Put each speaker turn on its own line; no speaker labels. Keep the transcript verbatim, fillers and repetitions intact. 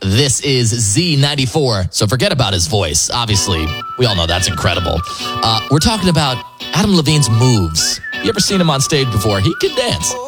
This is Z ninety-four, so forget about his voice. Obviously, we all know that's incredible. Uh, we're talking about Adam Levine's moves. You ever seen him on stage before? He can dance.